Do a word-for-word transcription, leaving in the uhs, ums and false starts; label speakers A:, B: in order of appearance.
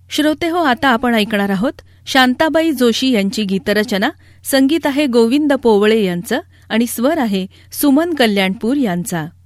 A: श्रोते हो, आता आपण ऐकणार आहोत शांताबाई जोशी यांची गीतरचना. संगीत आहे गोविंद पोवळे यांचं आणि स्वर आहे सुमन कल्याणपूर यांचा.